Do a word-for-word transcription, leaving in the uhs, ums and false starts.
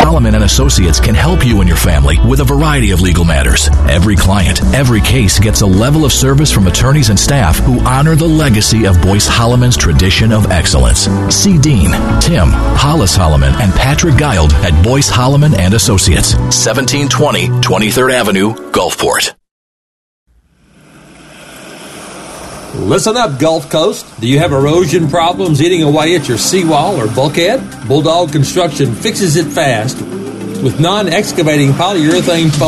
Holloman and Associates can help you and your family with a variety of legal matters. Every client, every case gets a level of service from attorneys and staff who honor the legacy of Boyce Holloman's tradition of excellence. See Dean, Tim, Hollis Holloman, and Patrick Guild at Boyce Holloman and Associates, seventeen twenty twenty-third Avenue, Gulfport. Listen up, Gulf Coast. Do you have erosion problems eating away at your seawall or bulkhead? Bulldog Construction fixes it fast with non-excavating polyurethane foam